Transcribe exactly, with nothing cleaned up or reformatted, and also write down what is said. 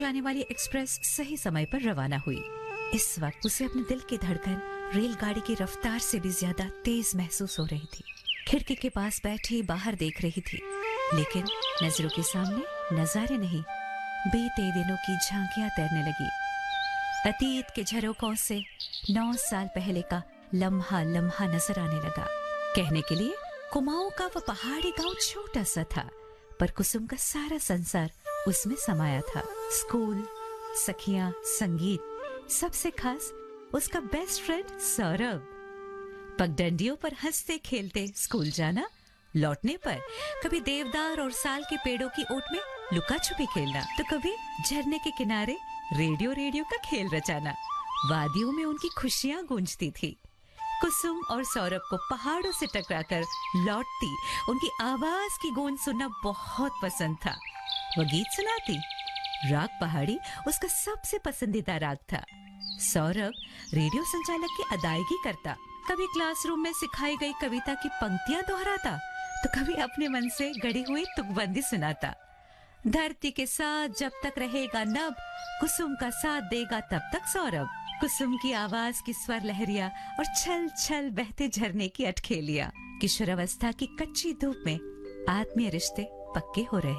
आने वाली एक्सप्रेस सही समय पर रवाना हुई। इस वक्त उसे अपने दिल की धड़कन रेलगाड़ी की रफ्तार से भी ज्यादा तेज महसूस हो रही थी। खिड़की के पास बैठी बाहर देख रही थी, लेकिन नजरों के सामने नजारे नहीं, बीते दिनों की झांकियां तैरने लगी। अतीत के झरोकों से नौ साल पहले का लम्हा लम्हा नजर आने लगा। कहने के लिए कुमाऊं का वह पहाड़ी गांव छोटा सा था, पर कुसुम का सारा संसार उसमें समाया था। स्कूल, सखियां, संगीत, सबसे खास उसका बेस्ट फ्रेंड सौरभ। पगडंडियों पर हंसते खेलते स्कूल जाना, लौटने पर कभी देवदार और साल के पेड़ों की ओट में लुका छुपी खेलना, तो कभी झरने के किनारे रेडियो रेडियो का खेल रचाना। वादियों में उनकी खुशियां गूंजती थी। कुसुम और सौरभ को पहाड़ों से टकराकर लौटती उनकी आवाज की गूंज सुनना बहुत पसंद था। वो गीत सुनाती, राग पहाड़ी उसका सबसे पसंदीदा राग था। सौरभ रेडियो संचालक की अदायगी करता, कभी क्लासरूम में सिखाई गई कविता की पंक्तियां दोहराता, तो कभी अपने मन से गढ़ी हुई तुकबंदी सुनाता। धरती के साथ जब तक रहेगा नभ, कुसुम का साथ देगा तब तक सौरभ। कुसुम की आवाज की स्वर लहरिया और छल छल बहते झरने की अटखेलियां, किशोरावस्था की कच्ची धूप में आत्मीय रिश्ते पक्के हो रहे।